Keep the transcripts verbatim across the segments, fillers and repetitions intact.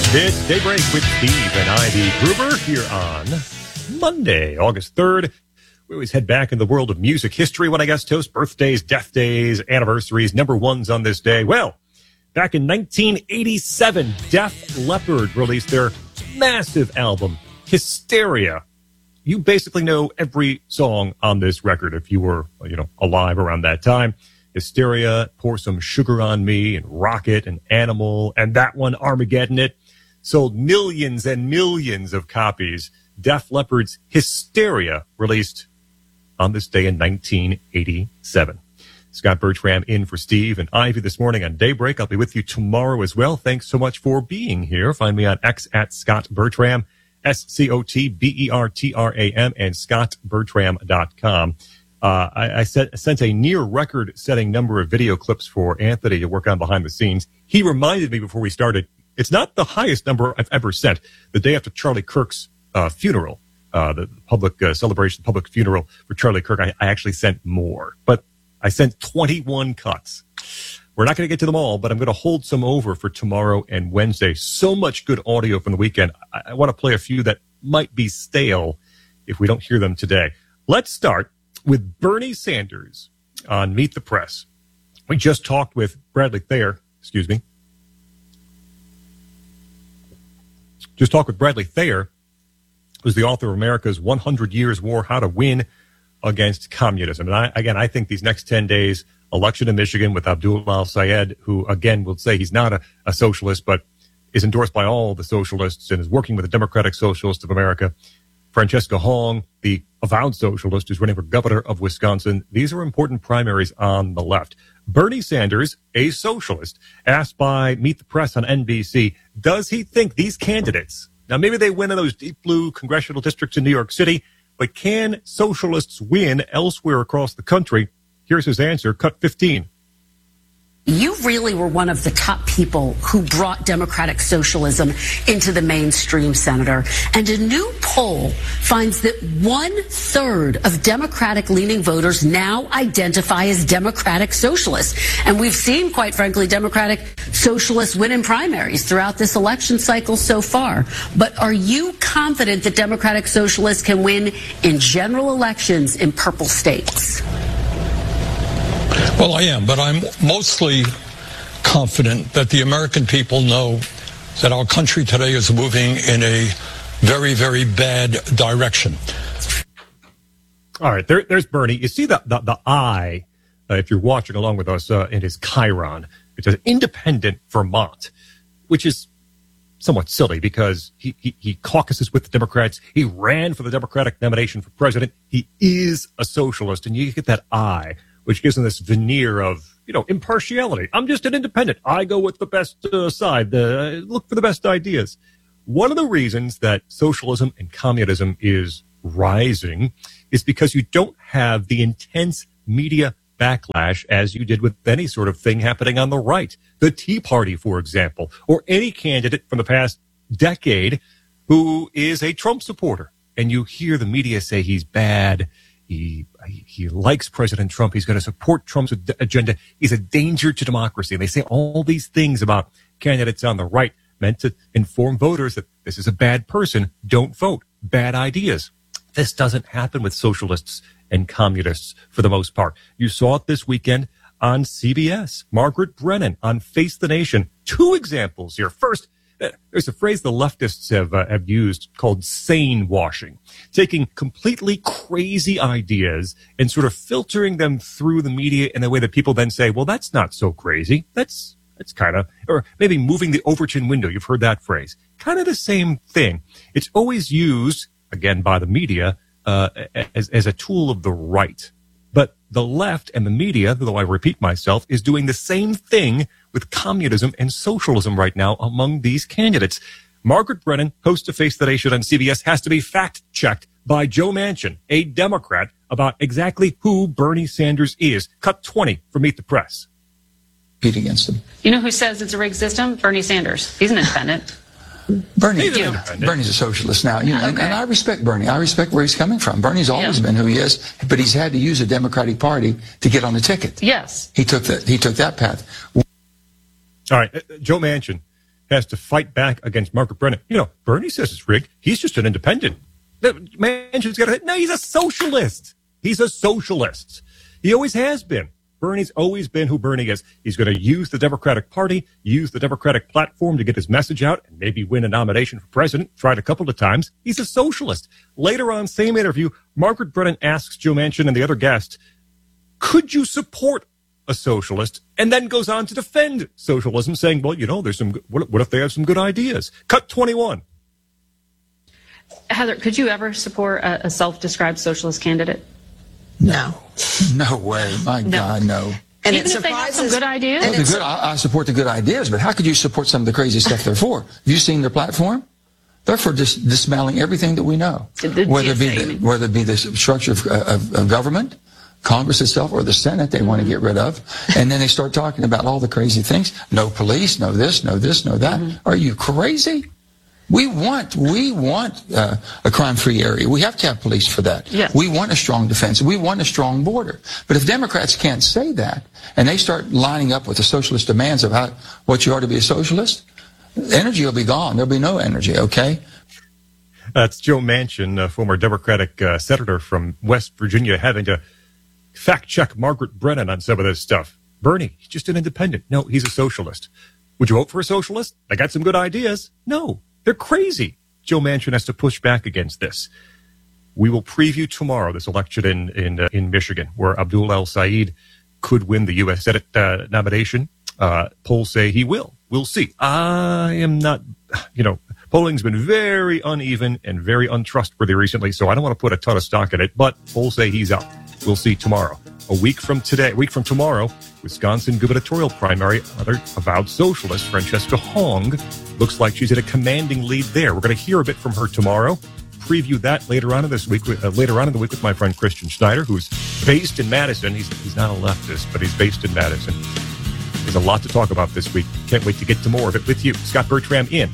It's Daybreak with Steve and Ivy Gruber here on Monday, August third. We always head back in the world of music history when I guest host birthdays, death days, anniversaries, number ones on this day. Well, back in nineteen eighty-seven, Def Leppard released their massive album, Hysteria. You basically know every song on this record if you were, you know, alive around that time. Hysteria, Pour Some Sugar on Me, and Rocket, and Animal, and that one, Armageddon It, sold millions and millions of copies. Def Leppard's Hysteria, released on this day in nineteen eighty-seven. Scott Bertram in for Steve and Ivy this morning on Daybreak. I'll be with you tomorrow as well. Thanks so much for being here. Find me on X at Scott Bertram, S C O T B E R T R A M, and scott bertram dot com. Uh, I, I set, sent a near record-setting number of video clips for Anthony to work on behind the scenes. He reminded me before we started, it's not the highest number I've ever sent. The day after Charlie Kirk's uh, funeral, uh, the public uh, celebration, public funeral for Charlie Kirk, I, I actually sent more. But I sent twenty-one cuts. We're not going to get to them all, but I'm going to hold some over for tomorrow and Wednesday. So much good audio from the weekend. I, I want to play a few that might be stale if we don't hear them today. Let's start with Bernie Sanders on Meet the Press. We just talked with Bradley Thayer, excuse me. Just talked with Bradley Thayer, who's the author of America's one hundred years War, How to Win Against Communism. And I, again, I think these next ten days, election in Michigan with Abdul al-Sayed, who, again, will say he's not a, a socialist, but is endorsed by all the socialists and is working with the Democratic Socialists of America. Francesca Hong, the avowed socialist who's running for governor of Wisconsin. These are important primaries on the left. Bernie Sanders, a socialist, asked by Meet the Press on N B C, does he think these candidates, now maybe they win in those deep blue congressional districts in New York City, but can socialists win elsewhere across the country? Here's his answer, cut fifteen. You really were one of the top people who brought democratic socialism into the mainstream, Senator. And a new poll finds that one third of Democratic-leaning voters now identify as Democratic socialists. And we've seen, quite frankly, Democratic socialists win in primaries throughout this election cycle so far. But are you confident that Democratic socialists can win in general elections in purple states? Well, I am, but I'm mostly confident that the American people know that our country today is moving in a very, very bad direction. All right, there, there's Bernie. You see the, the, the I, uh, if you're watching along with us, uh, in his Chiron. It says Independent Vermont, which is somewhat silly because he, he, he caucuses with the Democrats. He ran for the Democratic nomination for president. He is a socialist, and you get that I, which gives him this veneer of, you know, impartiality. I'm just an independent. I go with the best uh, side, uh, look for the best ideas. One of the reasons that socialism and communism is rising is because you don't have the intense media backlash as you did with any sort of thing happening on the right. The Tea Party, for example, or any candidate from the past decade who is a Trump supporter. And you hear the media say he's bad. He, he likes President Trump. He's going to support Trump's agenda. He's a danger to democracy. And they say all these things about candidates on the right meant to inform voters that this is a bad person. Don't vote. Bad ideas. This doesn't happen with socialists and communists for the most part. You saw it this weekend on C B S. Margaret Brennan on Face the Nation. Two examples here. First, there's a phrase the leftists have uh, have used called sane washing, taking completely crazy ideas and sort of filtering them through the media in a way that people then say, well, that's not so crazy. That's that's kind of, or maybe moving the Overton window. You've heard that phrase. Kind of the same thing. It's always used, again, by the media uh, as, as a tool of the right. But the left and the media, though I repeat myself, is doing the same thing with communism and socialism right now among these candidates. Margaret Brennan, host of Face the Nation on C B S, has to be fact-checked by Joe Manchin, a Democrat, about exactly who Bernie Sanders is. Cut twenty from Meet the Press. Compete against him. You know who says it's a rigged system? Bernie Sanders. He's an independent. Bernie, He's you know, Bernie's a socialist now, you know, okay. and, and I respect Bernie. I respect where he's coming from. Bernie's always yeah. been who he is, but he's had to use a Democratic Party to get on the ticket. Yes, he took that. He took that path. All right, uh, Joe Manchin has to fight back against Margaret Brennan. You know, Bernie says it's rigged. He's just an independent. Manchin's got a, no, he's a socialist. He's a socialist. He always has been. Bernie's always been who Bernie is. He's going to use the Democratic Party, use the Democratic platform to get his message out, and maybe win a nomination for president. Tried a couple of times. He's a socialist. Later on, same interview, Margaret Brennan asks Joe Manchin and the other guest, could you support a socialist? And then goes on to defend socialism, saying, well, you know, there's some, what, what if they have some good ideas? Cut twenty-one. Heather, could you ever support a, a self-described socialist candidate? No. No way. My No. God, no. And Even if they have some good ideas? Well, the good, I, I support the good ideas, but how could you support some of the crazy stuff they're for? Have you seen their platform? They're for dis- dismantling everything that we know. The whether it be the, whether it be the structure of, of, of government, Congress itself, or the Senate they want to get rid of. And then they start talking about all the crazy things. No police, no this, no this, no that. Mm-hmm. Are you crazy? We want, we want uh, a crime-free area. We have to have police for that. Yes. We want a strong defense. We want a strong border. But if Democrats can't say that, and they start lining up with the socialist demands of how, what you are to be a socialist, energy will be gone. There'll be no energy, okay? That's Joe Manchin, a former Democratic uh, senator from West Virginia, having to fact-check Margaret Brennan on some of this stuff. Bernie, he's just an independent. No, he's a socialist. Would you vote for a socialist? They got some good ideas. No. They're crazy. Joe Manchin has to push back against this. We will preview tomorrow this election in in, uh, in Michigan, where Abdul El-Sayed could win the U S Senate uh, nomination. Uh, polls say he will. We'll see. I am not, you know, polling's been very uneven and very untrustworthy recently, so I don't want to put a ton of stock in it, but polls say he's up. We'll see tomorrow. A week from today, a week from tomorrow, Wisconsin gubernatorial primary, another avowed socialist, Francesca Hong, looks like she's in a commanding lead there. We're going to hear a bit from her tomorrow. Preview that later on in this week, uh, later on in the week with my friend Christian Schneider, who's based in Madison. He's he's not a leftist, but he's based in Madison. There's a lot to talk about this week. Can't wait to get to more of it with you. Scott Bertram in.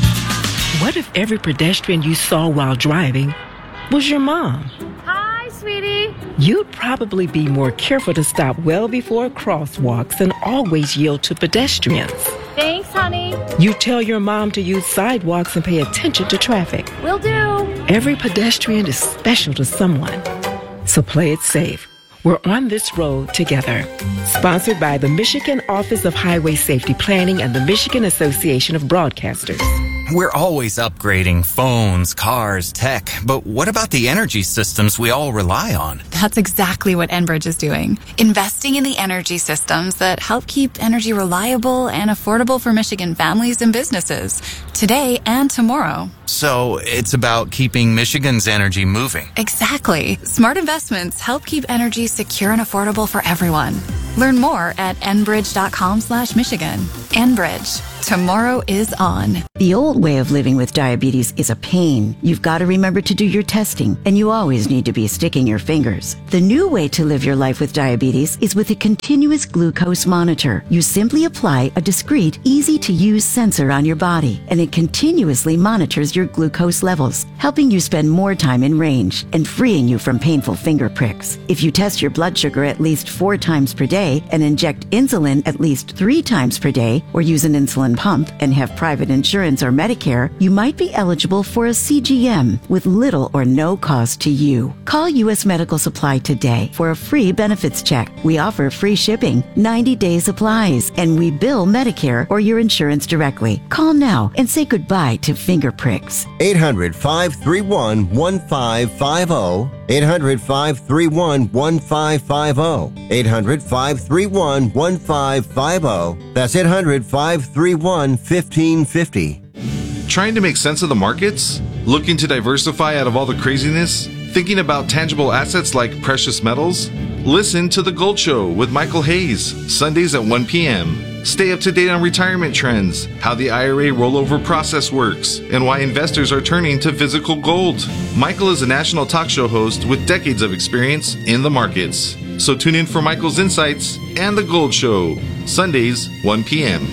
What if every pedestrian you saw while driving was your mom? Hi, sweetie. You'd probably be more careful to stop well before crosswalks and always yield to pedestrians. Thanks, honey. You tell your mom to use sidewalks and pay attention to traffic. Will do. Every pedestrian is special to someone. So play it safe. We're on this road together. Sponsored by the Michigan Office of Highway Safety Planning and the Michigan Association of Broadcasters. We're always upgrading phones, cars, tech, but what about the energy systems we all rely on? That's exactly what Enbridge is doing. Investing in the energy systems that help keep energy reliable and affordable for Michigan families and businesses, today and tomorrow. So it's about keeping Michigan's energy moving. Exactly. Smart investments help keep energy secure and affordable for everyone. Learn more at enbridge.com slash Michigan. Enbridge. Tomorrow is on. The old way of living with diabetes is a pain. You've got to remember to do your testing, and you always need to be sticking your fingers. The new way to live your life with diabetes is with a continuous glucose monitor. You simply apply a discreet, easy-to-use sensor on your body, and it continuously monitors your glucose levels, helping you spend more time in range and freeing you from painful finger pricks. If you test your blood sugar at least four times per day and inject insulin at least three times per day, or use an insulin pump and have private insurance or Medicare, you might be eligible for a C G M with little or no cost to you. Call U S Medical Supply today for a free benefits check. We offer free shipping, ninety day supplies, and we bill Medicare or your insurance directly. Call now and say goodbye to finger pricks. eight hundred, five three one, one five five zero. eight hundred, five three one, one five five zero. eight hundred, five three one, one five five zero. That's eight hundred, five three one, one five five zero. Trying to make sense of the markets? Looking to diversify out of all the craziness? Thinking about tangible assets like precious metals? Listen to The Gold Show with Michael Hayes, Sundays at one p.m. Stay up to date on retirement trends, how the I R A rollover process works, and why investors are turning to physical gold. Michael is a national talk show host with decades of experience in the markets. So tune in for Michael's insights and The Gold Show, Sundays, one p.m.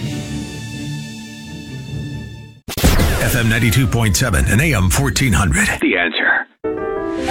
F M ninety-two point seven and A M fourteen hundred. The Answer.